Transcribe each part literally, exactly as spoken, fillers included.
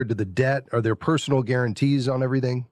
to the debt? Are there personal guarantees on everything?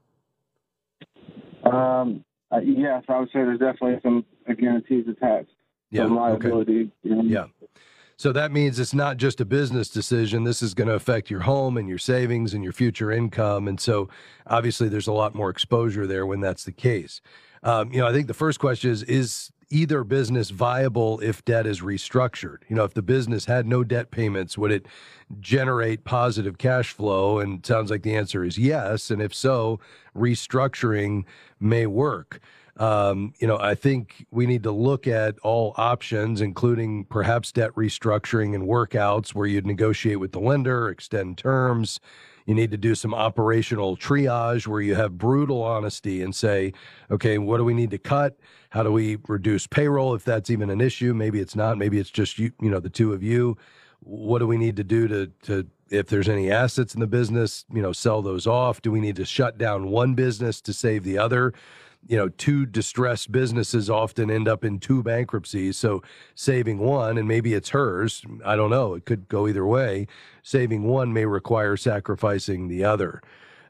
Um, uh, yes, I would say there's definitely some uh, guarantees attached. Yeah. Some liability. Okay. You know? Yeah. So that means it's not just a business decision. This is going to affect your home and your savings and your future income. And so obviously there's a lot more exposure there when that's the case. Um, you know, I think the first question is, is either business viable if debt is restructured? You know, if the business had no debt payments, would it generate positive cash flow? And it sounds like the answer is yes. And if so, restructuring may work. Um, you know, I think we need to look at all options, including perhaps debt restructuring and workouts where you'd negotiate with the lender, extend terms. You need to do some operational triage where you have brutal honesty and say, okay, what do we need to cut? How do we reduce payroll if that's even an issue? Maybe it's not. Maybe it's just you, you know, the two of you. What do we need to do to, to, if there's any assets in the business, you know, sell those off? Do we need to shut down one business to save the other? You know, two distressed businesses often end up in two bankruptcies. So saving one, and maybe it's hers, I don't know, it could go either way. Saving one may require sacrificing the other.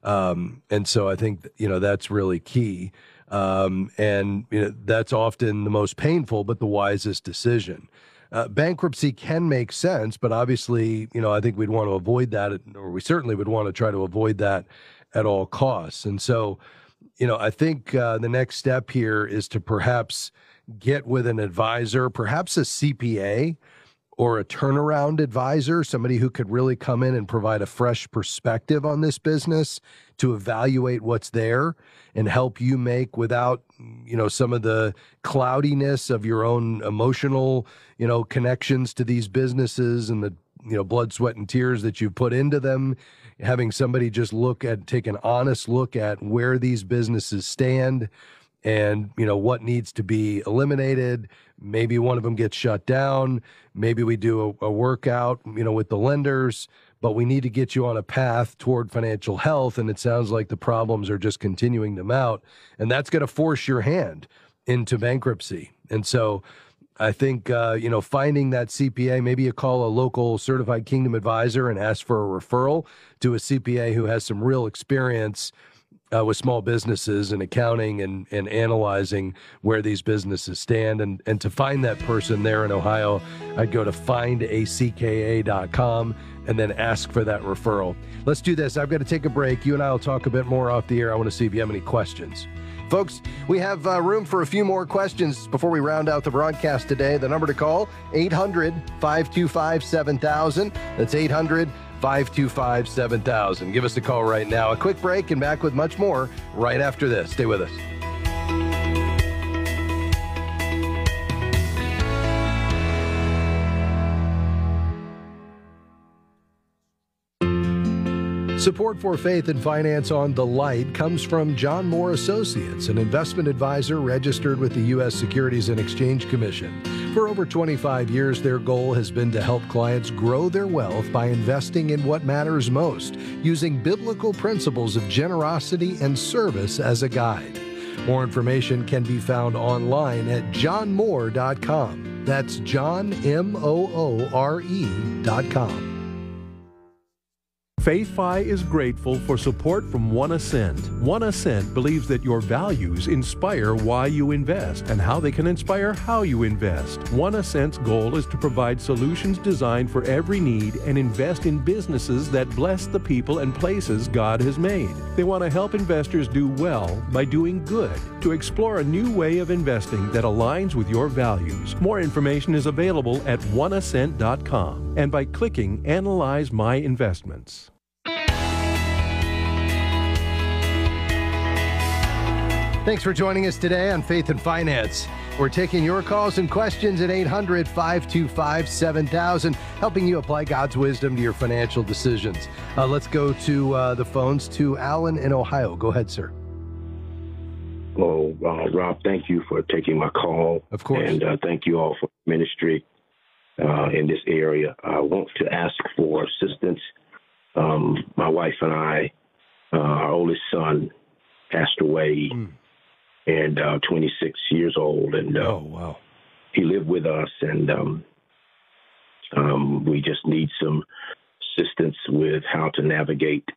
Um, and so I think, you know, that's really key. Um, and you know, that's often the most painful, but the wisest decision. Uh, bankruptcy can make sense, but obviously, you know, I think we'd want to avoid that, or we certainly would want to try to avoid that at all costs. And so, you know, I think uh, the next step here is to perhaps get with an advisor, perhaps a C P A or a turnaround advisor, somebody who could really come in and provide a fresh perspective on this business to evaluate what's there and help you make, without, you know, some of the cloudiness of your own emotional, you know, connections to these businesses and the, you know, blood, sweat, and tears that you put into them. Having somebody just look at, take an honest look at where these businesses stand and, you know, what needs to be eliminated. Maybe one of them gets shut down. Maybe we do a, a workout, you know, with the lenders, but we need to get you on a path toward financial health. And it sounds like the problems are just continuing to mount, and that's going to force your hand into bankruptcy. And so I think, uh, you know, finding that C P A, maybe you call a local certified Kingdom advisor and ask for a referral to a C P A who has some real experience uh, with small businesses and accounting and, and analyzing where these businesses stand. And, and to find that person there in Ohio, I'd go to find a c k a dot com and then ask for that referral. Let's do this. I've got to take a break. You and I will talk a bit more off the air. I want to see if you have any questions. Folks, we have uh, room for a few more questions before we round out the broadcast today. The number to call, eight hundred, five two five, seven thousand. That's eight hundred, five two five, seven thousand. Give us a call right now. A quick break and back with much more right after this. Stay with us. Support for Faith and Finance on The Light comes from John Moore Associates, an investment advisor registered with the U S Securities and Exchange Commission. For over twenty-five years, their goal has been to help clients grow their wealth by investing in what matters most, using biblical principles of generosity and service as a guide. More information can be found online at john moore dot com. That's John, M O O R E dot com. FaithFi is grateful for support from One Ascent. One Ascent believes that your values inspire why you invest and how they can inspire how you invest. One Ascent's goal is to provide solutions designed for every need and invest in businesses that bless the people and places God has made. They want to help investors do well by doing good, to explore a new way of investing that aligns with your values. More information is available at one ascent dot com and by clicking Analyze My Investments. Thanks for joining us today on Faith and Finance. We're taking your calls and questions at eight hundred, five two five, seven thousand, helping you apply God's wisdom to your financial decisions. Uh, let's go to uh, the phones to Alan in Ohio. Go ahead, sir. Well, uh, Rob, thank you for taking my call. Of course. And uh, thank you all for ministry uh, in this area. I want to ask for assistance. Um, my wife and I, uh, our oldest son, passed away. Mm. And uh, twenty-six years old, and uh, oh wow, he lived with us, and um, um, we just need some assistance with how to navigate